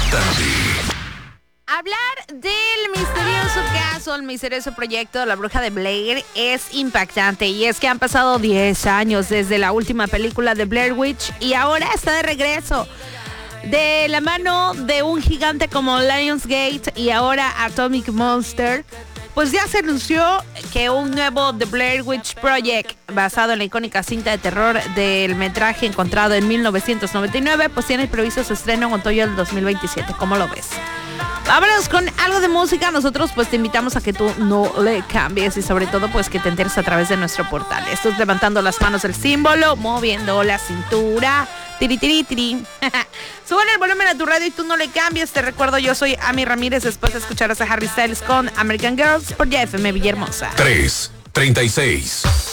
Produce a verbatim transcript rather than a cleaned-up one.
impactante. Hablar del misterioso caso, el misterioso proyecto de la bruja de Blair es impactante. Y es que han pasado diez años desde la última película de Blair Witch y ahora está de regreso. De la mano de un gigante como Lionsgate y ahora Atomic Monster, pues ya se anunció que un nuevo The Blair Witch Project, basado en la icónica cinta de terror del metraje encontrado en mil novecientos noventa y nueve, pues tiene previsto su estreno en otoño del dos mil veintisiete. ¿Cómo lo ves? Vámonos con algo de música. Nosotros pues te invitamos a que tú no le cambies y sobre todo pues que te enteres a través de nuestro portal. Estás levantando las manos del símbolo, moviendo la cintura. Tiri, tiri, tiri. Suban el volumen a tu radio y tú no le cambies. Te recuerdo, yo soy Ami Ramírez. Después escucharás a Harry Styles con American Girls por Y F M Villahermosa. tres treinta y seis.